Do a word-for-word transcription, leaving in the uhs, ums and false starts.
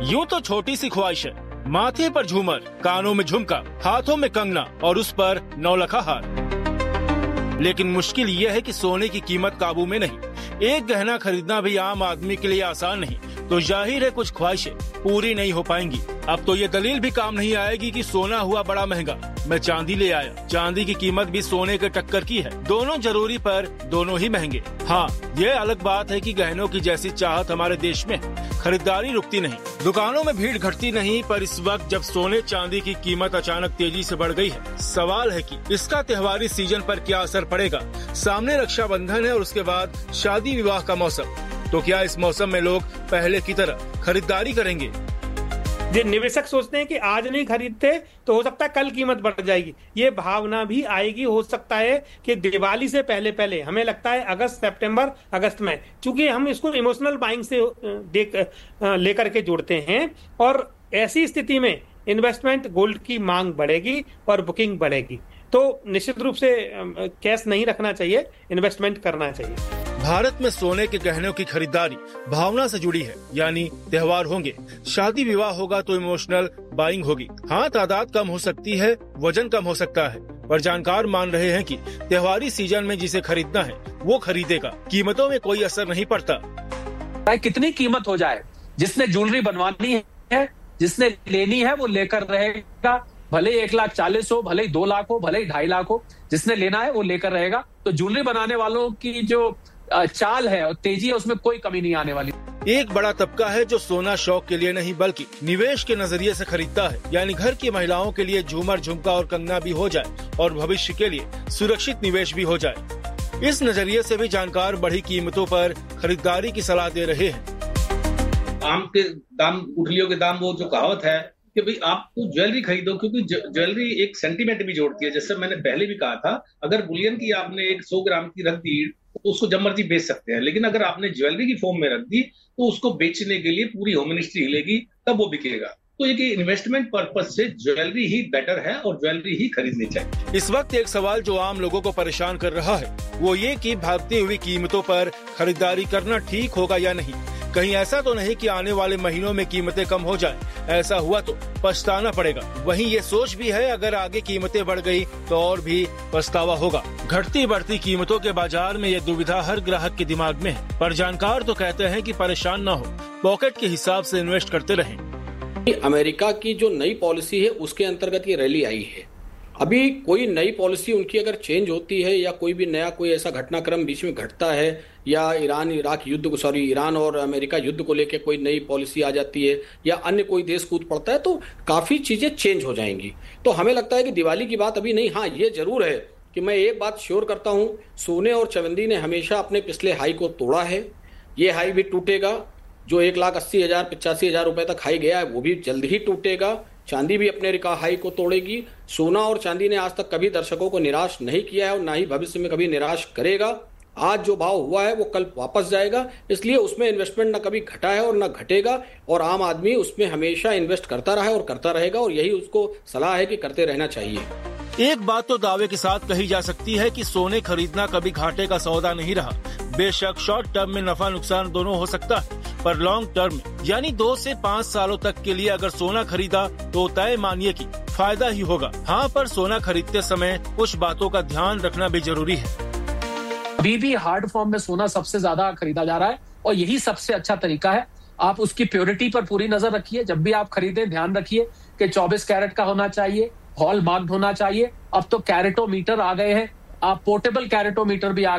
यूं तो छोटी सी ख्वाहिश है, माथे पर झूमर, कानों में झुमका, हाथों में कंगना और उस पर नौलखा हार। लेकिन मुश्किल यह है कि सोने की कीमत काबू में नहीं। एक गहना खरीदना भी आम आदमी के लिए आसान नहीं, तो जाहिर है कुछ ख्वाहिशें पूरी नहीं हो पाएंगी। अब तो ये दलील भी काम नहीं आएगी कि सोना हुआ बड़ा महंगा, मैं चांदी ले आया। चांदी की कीमत भी सोने के टक्कर की है, दोनों जरूरी पर दोनों ही महंगे। हाँ, ये अलग बात है कि गहनों की जैसी चाहत हमारे देश में, खरीदारी रुकती नहीं, दुकानों में भीड़ घटती नहीं। पर इस वक्त जब सोने चांदी की कीमत अचानक तेजी से बढ़ गई है, सवाल है कि इसका त्योहारी सीजन पर क्या असर पड़ेगा। सामने रक्षाबंधन है और उसके बाद शादी विवाह का मौसम, तो क्या इस मौसम में लोग पहले की तरह खरीदारी करेंगे? जो निवेशक सोचते हैं कि आज नहीं खरीदते तो हो सकता है कल कीमत बढ़ जाएगी, ये भावना भी आएगी। हो सकता है कि दिवाली से पहले पहले, हमें लगता है अगस्त सितंबर अगस्त में, चूंकि हम इसको इमोशनल बाइंग से देख लेकर के जोड़ते हैं, और ऐसी स्थिति में इन्वेस्टमेंट गोल्ड की मांग बढ़ेगी और बुकिंग बढ़ेगी। तो निश्चित रूप से कैश नहीं रखना चाहिए, इन्वेस्टमेंट करना चाहिए। भारत में सोने के गहनों की खरीदारी भावना से जुड़ी है, यानी त्योहार होंगे, शादी विवाह होगा तो इमोशनल बाइंग होगी। हाँ, तादाद कम हो सकती है, वजन कम हो सकता है, पर जानकार मान रहे हैं कि त्योहारी सीजन में जिसे खरीदना है वो खरीदेगा, कीमतों में कोई असर नहीं पड़ता। कितनी कीमत हो जाए, जिसने ज्वेलरी बनवानी है, जिसने लेनी है वो लेकर रहेगा, भले एक लाख चालीस हो, भले दो लाख हो, भले ढाई लाख हो, जिसने लेना है वो लेकर रहेगा। तो ज्वेलरी बनाने वालों की जो चाल है और तेजी है, उसमें कोई कमी नहीं आने वाली। एक बड़ा तबका है जो सोना शौक के लिए नहीं बल्कि निवेश के नजरिए से खरीदता है, यानी घर की महिलाओं के लिए झूमर, झुमका और कंगना भी हो जाए और भविष्य के लिए सुरक्षित निवेश भी हो जाए। इस नजरिए से भी जानकार बढ़ी कीमतों पर खरीदारी की सलाह दे रहे हैं। आम के दाम, गुठलियों के दाम, वो जो कहावत है कि भाई आप ज्वेलरी खरीदो, क्योंकि ज्वेलरी एक सेंटीमेंट भी जोड़ती है। जैसे मैंने पहले भी कहा था, अगर बुलियन की आपने एक सौ ग्राम की रख दी तो उसको जब मर्जी बेच सकते हैं, लेकिन अगर आपने ज्वेलरी की फॉर्म में रख दी तो उसको बेचने के लिए पूरी होम मिनिस्ट्री हिलेगी, तब वो बिकेगा। तो ये इन्वेस्टमेंट पर्पज से ज्वेलरी ही बेटर है और ज्वेलरी ही खरीदनी चाहिए। इस वक्त एक सवाल जो आम लोगों को परेशान कर रहा है वो ये कि भागती हुई कीमतों पर खरीदारी करना ठीक होगा या नहीं। कहीं ऐसा तो नहीं कि आने वाले महीनों में कीमतें कम हो जाएं, ऐसा हुआ तो पछताना पड़ेगा। वहीं ये सोच भी है अगर आगे कीमतें बढ़ गई तो और भी पछतावा होगा। घटती बढ़ती कीमतों के बाजार में ये दुविधा हर ग्राहक के दिमाग में है, पर जानकार तो कहते हैं कि परेशान न हो, पॉकेट के हिसाब से इन्वेस्ट करते रहें। अमेरिका की जो नई पॉलिसी है उसके अंतर्गत ये रैली आई है। अभी कोई नई पॉलिसी उनकी अगर चेंज होती है या कोई भी नया कोई ऐसा घटनाक्रम बीच में घटता है, या ईरान इराक युद्ध को सॉरी ईरान और अमेरिका युद्ध को लेकर कोई नई पॉलिसी आ जाती है, या अन्य कोई देश कूद पड़ता है, तो काफी चीजें चेंज हो जाएंगी। तो हमें लगता है कि दिवाली की बात अभी नहीं। हाँ, ये जरूर है कि मैं एक बात श्योर करता हूँ, सोने और चांदी ने हमेशा अपने पिछले हाई को तोड़ा है, ये हाई भी टूटेगा। जो एक लाख अस्सी हजार पचासी हजार रुपए तक हाई गया है वो भी जल्द ही टूटेगा। चांदी भी अपने रिकॉर्ड हाई को तोड़ेगी। सोना और चांदी ने आज तक कभी दर्शकों को निराश नहीं किया है और ना ही भविष्य में कभी निराश करेगा। आज जो भाव हुआ है वो कल वापस जाएगा, इसलिए उसमें इन्वेस्टमेंट ना कभी घटा है और ना घटेगा, और आम आदमी उसमें हमेशा इन्वेस्ट करता रहा है और करता रहेगा, और यही उसको सलाह है कि करते रहना चाहिए। एक बात तो दावे के साथ कही जा सकती है कि सोने खरीदना कभी घाटे का सौदा नहीं रहा। बेशक शॉर्ट टर्म में नफा नुकसान दोनों हो सकता है, पर लॉन्ग टर्म में यानी दो से पाँच सालों तक के लिए अगर सोना खरीदा तो तय मानिए कि फायदा ही होगा। हाँ, पर सोना खरीदते समय कुछ बातों का ध्यान रखना भी जरूरी है। अभी भी हार्ड फॉर्म में सोना सबसे ज्यादा खरीदा जा रहा है और यही सबसे अच्छा तरीका है। आप उसकी प्योरिटी पर पूरी नजर रखिए। जब भी आप खरीदें ध्यान रखिए कि चौबीस कैरेट का होना चाहिए, हॉल मार्क्ड होना चाहिए। अब तो कैरेटोमीटर आ गए हैं, आप पोर्टेबल कैरेटोमीटर भी आ